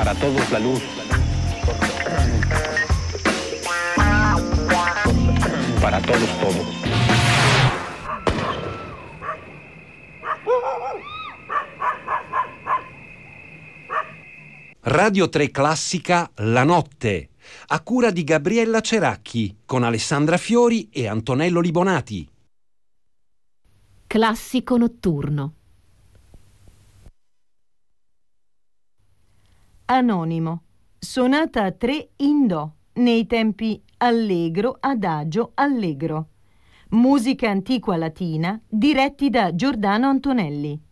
para todos la luz, para todos todo. Radio 3 Classica La Notte, a cura di Gabriella Ceracchi, con Alessandra Fiori e Antonello Libonati. Classico notturno. Anonimo. Sonata a 3 in do, nei tempi allegro, adagio, allegro. Musica antiqua latina, diretti da Giordano Antonelli.